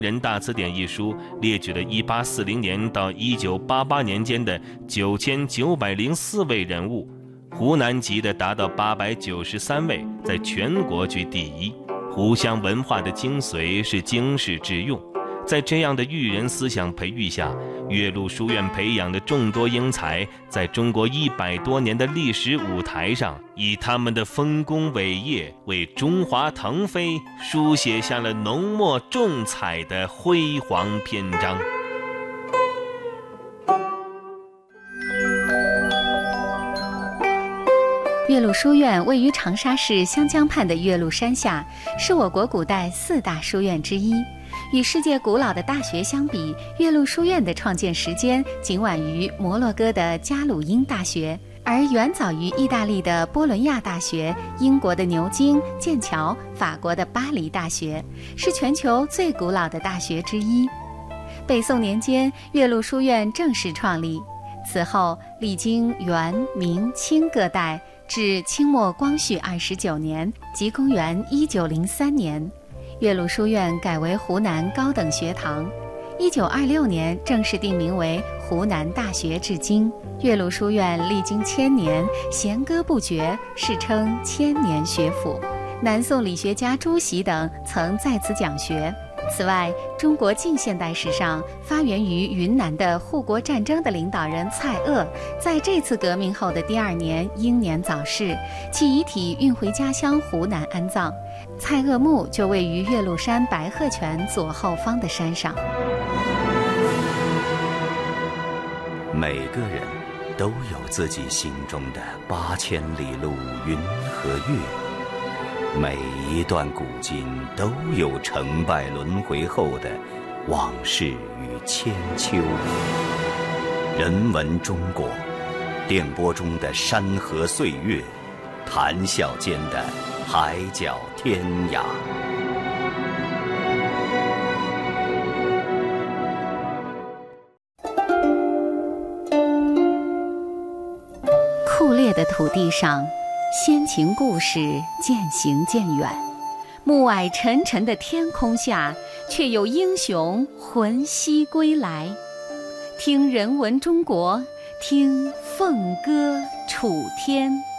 人大词典》一书列举了1840年到1988年间的9904位人物，湖南籍的达到893位，在全国居第一。湖湘文化的精髓是经世致用，在这样的育人思想培育下，岳麓书院培养的众多英才，在中国100多年的历史舞台上，以他们的丰功伟业，为中华腾飞书写下了浓墨重彩的辉煌篇章。 岳麓书院位于长沙市湘江畔的岳麓山下，是我国古代4大书院之一。与世界古老的大学相比，岳麓书院的创建时间仅晚于摩洛哥的加鲁因大学，而远早于意大利的波伦亚大学、英国的牛津、剑桥、法国的巴黎大学，是全球最古老的大学之一。北宋年间，岳麓书院正式创立，此后历经元、明、清各代，至清末光绪29年，即公元1903年，岳麓书院改为湖南高等学堂。1926年正式定名为湖南大学，至今。岳麓书院历经千年，弦歌不绝，世称千年学府。南宋理学家朱熹等曾在此讲学。此外，中国近现代史上发源于云南的护国战争的领导人蔡锷，在这次革命后的第2年英年早逝，其遗体运回家乡湖南安葬。蔡锷墓就位于岳麓山白鹤泉左后方的山上。 每个人都有自己心中的8000里路云和月，每一段古今都有成败轮回后的往事与千秋。人文中国，电波中的山河岁月，谈笑间的海角天涯。 酷烈的土地上，先秦故事渐行渐远，暮霭沉沉的天空下，却有英雄魂兮归来。听人文中国，听凤歌楚天。